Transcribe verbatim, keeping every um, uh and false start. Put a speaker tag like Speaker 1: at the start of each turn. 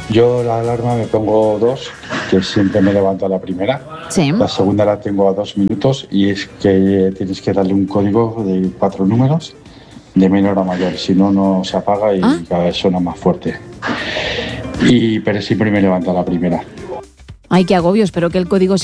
Speaker 1: Yo la alarma me pongo dos, que siempre me levanto a la primera.
Speaker 2: Sí.
Speaker 1: La segunda la tengo a dos minutos y es que tienes que darle un código de cuatro números de menor a mayor, si no, no se apaga y
Speaker 2: ¿Ah?
Speaker 1: cada vez suena más fuerte. Y, pero siempre me levanto a la primera.
Speaker 2: Ay, qué agobio, espero que el código